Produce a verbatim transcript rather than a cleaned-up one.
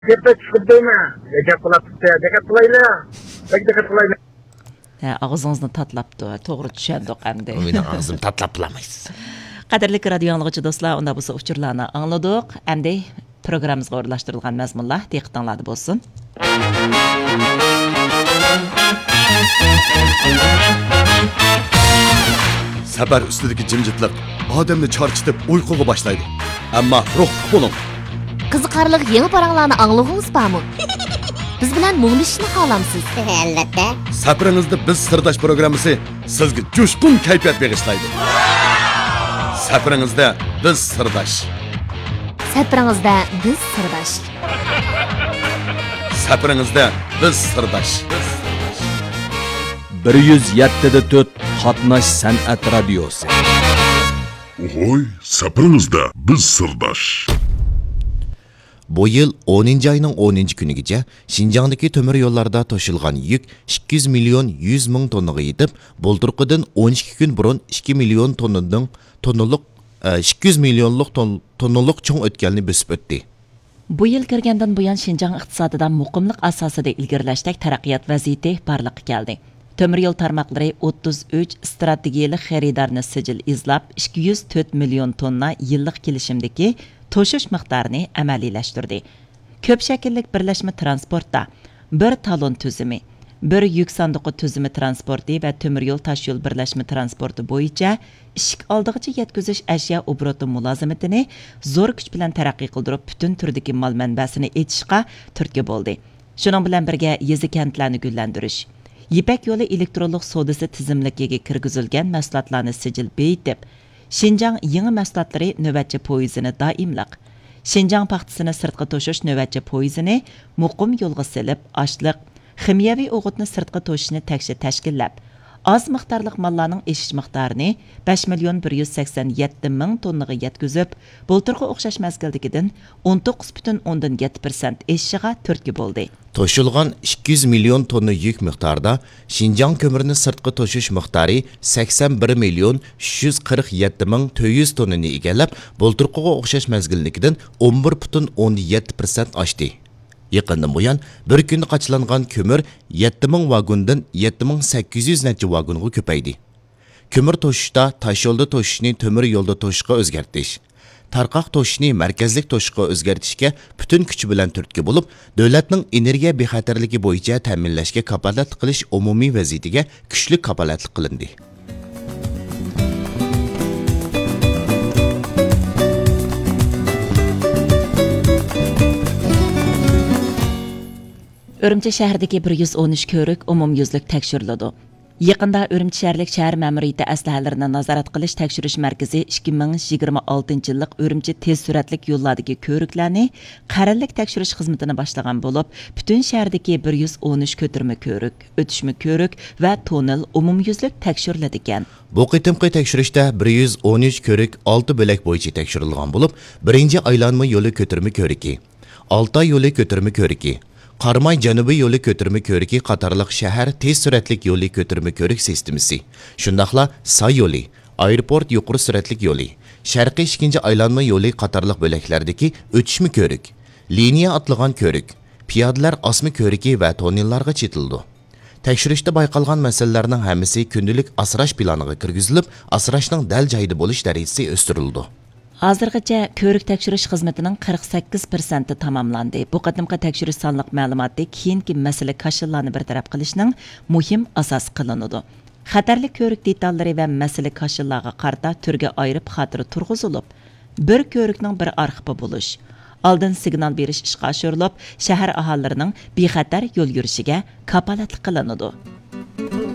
Gepet çıkıptayma. Deket kılatıptı. Deket kılayla. Peki deket kılayla. Ha, ağzınızını tatlaptı. Toğru düşendik endi. Mening ağzım tatlap bulamaysiz. Qadrli radio anlıqçı dostlar, onda bu uçurlarni anladık. Endi programımızga o'rlashtirilgan mazmunlar diqqatinglarda bo'lsin. Safar ustidagi jimjitlik odamni charchitib uyquga boshlaydi. Ammo ruh bo'ling. Qiziqarli yangi paranglarni anglag'ingiz bormi? Biz bilan muңlashishni xohlamsiz? Albatta. Safaringizda biz sirdosh programmasi sizga jo'shqin kayfiyat bag'ishlaydi. Safaringizda biz sirdosh. Safaringizda biz sirdosh. Safaringizda biz sirdosh. bir yuz yetti da to'rt Qatnash san'at radiosi. Oy, safaringizda biz sirdosh. Bu yıl o'ninchi ayning o'ninchi kunigacha Şinjandagi temir yo'llarda to'shilgan yuk ikki yuz million yuz ming tonnaga yetib, bulturqidan o'n ikki kun burun ikki million tonnadan tonnalik ikki yuz millionlik tonnalik cho'ng o'tganini bosib o'tdi. Bu yil kirgandan buyon Şinjan iqtisodida muqimlik asosida ilgirlashdak taraqqiyot vaziyati barliqqa keldi. Temir yo'l tarmoqlari o'ttiz uch strategiyalik xaridorni sijil izlab ikki yuz to'rt million tonna yillik kelishimdagi to'shish miqdorini amaliylashtirdi. Ko'p shakillik birlashma transportda bir talon tuzumi, bir yuk sanduqi tuzumi transporti va temir yo'l tosh yo'l birlashma transporti bo'yicha ishik oldig'icha yetkazish ashyo obroti mulozimatini zo'r kuch bilan taraqqiy qildirib, butun turdagi mol manbasini etishga turtki bo'ldi. Shuning bilan birga yezi kentlarni gullantirish, Yipak yo'li elektronlik savdosi tizimligiga kirgizilgan mahsulotlarni sijil beyitib, Şinjan yangi mahsulotlari navbatchi poyezini doimliq, Şinjan paxtasini sirtqa to'shish navbatchi poyezini muqim yo'lga silib, ashliq, ximiyaviy o'g'itni sirtqa to'shishni takshi tashkillab, oz miqdorliq mollarning eshish miqdorini besh million bir yuz sakson yetti ming tonnaga yetkazib, bulturga o'xshash mazgildagidan o'n to'qqiz butun o'ndan yetti persent eshishiga turtki bo'ldi. To'shilgan ikki yuz million tonna yuk miqdorida Şinjan ko'mirini sirtqa to'shish miqdori sakson bir million uch yuz qirq yetti ming to'rt yuz tonnani egallab, bulturqiga o'xshash mazgildagidan o'n bir butun o'n yetti persent oshdi. Yaqindan buyon bir kunda qachlangan ko'mir yetti ming vagondan yetti ming sakkiz yuz necha vagonga ko'paydi. Ko'mir to'shishda tosh yo'lda to'shishni temir yo'lda to'shishga o'zgartirish, tarqoq to'shishni markazlik to'shishga o'zgartirishga butun kuchi bilan turtki bo'lib, davlatning energiya bexatarligi bo'yicha ta'minlashga kafolat qilish umumiy vaziyatiga kuchli kafolatlik qilindi. Urumchi shahridagi bir yuz o'n uch ko'rik umumyuzlik tekshiriladi. Yaqinda Urumchi shaharlik shahar ma'muriyati aslahalarini nazorat qilish tekshirish markazi ikki ming yigirma oltinchi yillik Urumchi tez suratlik yo'llardagi ko'riklarni qarorlik tekshirish xizmatini boshlagan bo'lib, butun shahardagi bir yuz o'n uch ko'tirma ko'rik, o'tishma ko'rik va tonel umumyuzlik tekshiriladi ekan. Bu qitimqi tekshirishda bir yuz o'n uch ko'rik olti bo'lak bo'yicha tekshirilgan bo'lib, birinchi aylanma yo'li ko'tirma ko'riki, Oltay yo'li ko'tirma ko'riki, Qarmay janubiy yo'li ko'tirma ko'riki qatorliq shahar tez suratlik yo'li ko'tirma ko'rik sistemasi, shundaqla Say yo'li, aeroport yuqori suratlik yo'li, sharqiy ikkinchi aylanma yo'li qatorliq bo'laklardagi o'tishma ko'rik, liniya atlagan ko'rik, piyodalar osma ko'riki va tonellarga chetildi. Tekshirishda bayqalgan masalalarning hammasi kundalik asrash planiga kirgizilib, asrashning dal joyida bo'lish darajasi o'stirildi. Hozirgacha ko'rik tekshirish xizmatining qirq sakkiz persenti tamomlandi. Bu qadimgi tekshirish sonliq ma'lumotni keyingi masala kashillarni bartaraf qilishning muhim asos qilinadi. Xatarli ko'rik detallari va masala kashillarga qarata turga ayirib xotira turg'izilib, bir ko'rikning bir arxivi bo'lish, oldin signal berish ishga oshirilib, shahar aholilarining bexatar yo'l yurishiga kafolatlik qilinadi.